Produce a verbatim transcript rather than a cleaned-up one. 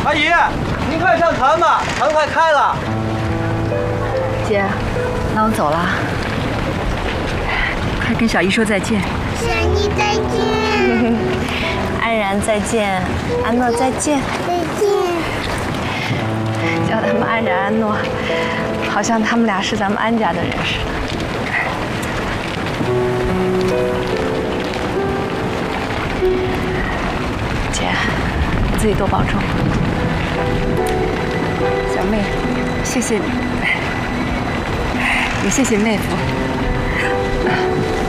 阿姨，您快上船吧，船快开了。 姐，那我走了，快跟小姨说再见。 小姨再见。 安然再见，安诺再见。 再见。 叫他们安然安诺，好像他们俩是咱们安家的人似的。姐，你自己多保重。小妹，谢谢你，也谢谢妹夫。